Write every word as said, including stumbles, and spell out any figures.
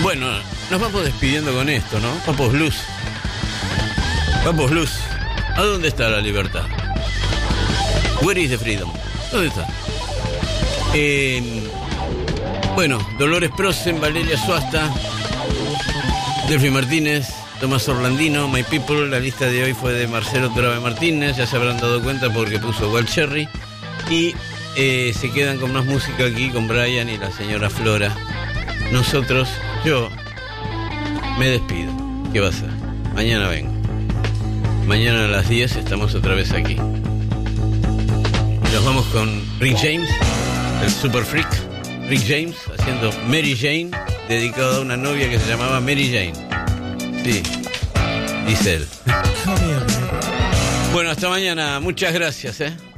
Bueno, nos vamos despidiendo con esto, ¿no? Papos Blues. Papos Blues. ¿A dónde está la libertad? Where is the freedom? ¿Dónde está? Eh, bueno, Dolores Prosen, Valeria Suasta, Delphi Martínez, Tomás Orlandino, My People. La lista de hoy fue de Marcelo Torabe Martínez, ya se habrán dado cuenta porque puso Wild Cherry. Y eh, se quedan con más música aquí con Brian y la señora Flora. Nosotros, yo me despido. ¿Qué va a ser? Mañana vengo. Mañana a las diez estamos otra vez aquí. Y nos vamos con Rick James, el Super Freak. Rick James haciendo Mary Jane, dedicado a una novia que se llamaba Mary Jane. Sí, dice él. Bueno, hasta mañana. Muchas gracias, ¿eh?